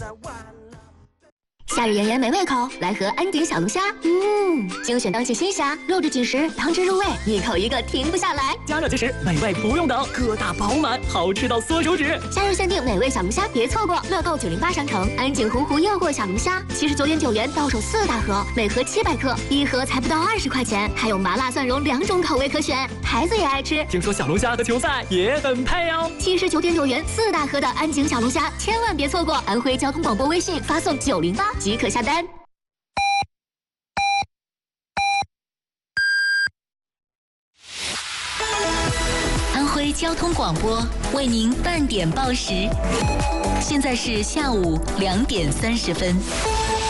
夏日炎炎没胃口，来盒安鼎小龙虾。精选当季新虾，肉质紧实，汤汁入味，一口一个停不下来。 加热即食，美味不用等，个大饱满，好吃到缩手指。 夏日限定美味小龙虾，别错过！乐购908商城，安鼎洪湖诱惑小龙虾，79.9元到手4大盒，每盒700克，一盒才不到20块钱，还有麻辣蒜蓉2种口味可选，孩子也爱吃。 听说小龙虾和球赛也很配哦。 79.9元4大盒的安鼎小龙虾，千万别错过！安徽交通广播微信发送908即可下单。 安徽交通广播为您半点报时，现在是下午2点30分。